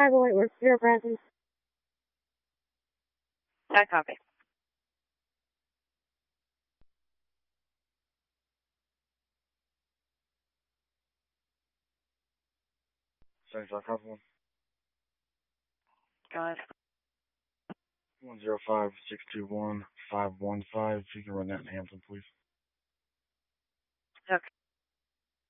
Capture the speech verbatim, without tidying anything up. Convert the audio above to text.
five oh eight West Zero Branson. I copy. seventy-five, copy one. Go ahead. one zero five, six two one, five one five. If you can run that in Hampton, please. Okay.